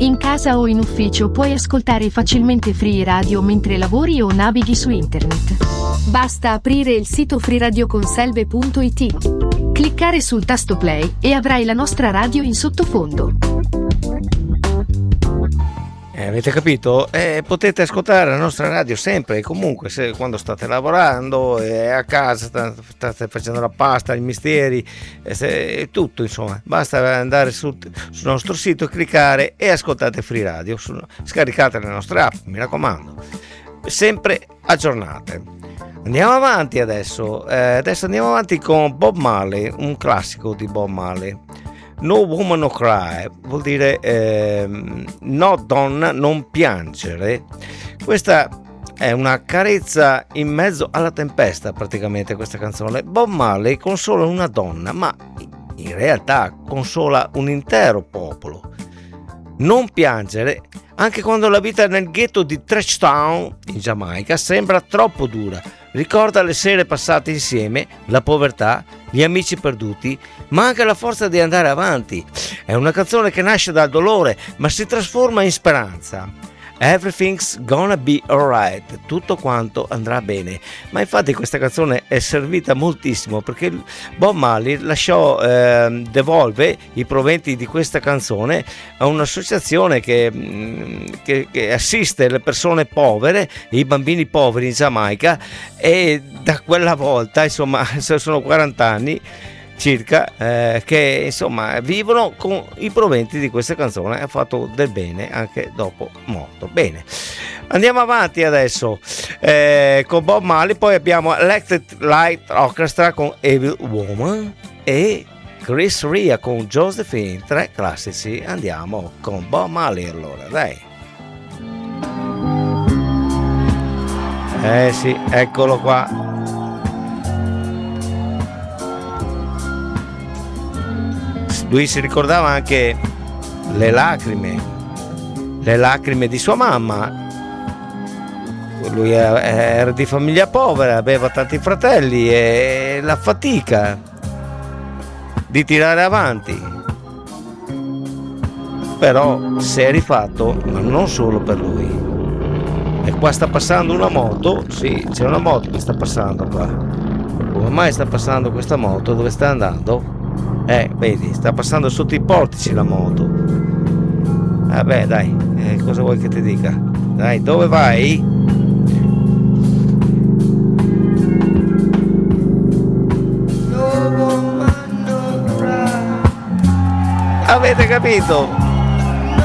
In casa o in ufficio puoi ascoltare facilmente Free Radio mentre lavori o navighi su internet. Basta aprire il sito freeradioconselve.it, cliccare sul tasto play e avrai la nostra radio in sottofondo. Avete capito? Potete ascoltare la nostra radio sempre e comunque, quando state lavorando, a casa, state facendo la pasta, i mestieri, tutto, insomma. Basta andare sul nostro sito, cliccare e ascoltate Free Radio. Scaricate le nostre app, mi raccomando. Sempre aggiornate. Andiamo avanti adesso. Adesso andiamo avanti con Bob Marley, un classico di Bob Marley. No Woman No Cry vuol dire no donna non piangere. Questa è una carezza in mezzo alla tempesta, praticamente, questa canzone. Bob Marley consola una donna, ma in realtà consola un intero popolo. Non piangere anche quando la vita nel ghetto di Trash Town in Giamaica sembra troppo dura. Ricorda le sere passate insieme, la povertà, gli amici perduti, ma anche la forza di andare avanti. È una canzone che nasce dal dolore, ma si trasforma in speranza. Everything's gonna be alright, tutto quanto andrà bene. Ma infatti questa canzone è servita moltissimo perché Bob Marley lasciò devolve i proventi di questa canzone a un'associazione che assiste le persone povere, i bambini poveri in Giamaica, e da quella volta, insomma, sono 40 anni circa che insomma vivono con i proventi di questa canzone. Ha fatto del bene anche dopo morto. Bene, andiamo avanti adesso con Bob Marley. Poi abbiamo Electric Light Orchestra con Evil Woman e Chris Rea con Josephine, 3 classici. Andiamo con Bob Marley allora, dai. Sì, eccolo qua. Lui si ricordava anche le lacrime di sua mamma. Lui era di famiglia povera, aveva tanti fratelli e la fatica di tirare avanti. Però si è rifatto, ma non solo per lui. E qua sta passando una moto, sì, c'è una moto che sta passando qua. Come mai sta passando questa moto? Dove sta andando? Vedi, sta passando sotto i portici la moto. Vabbè, dai, cosa vuoi che ti dica? Dai, dove vai? Avete capito?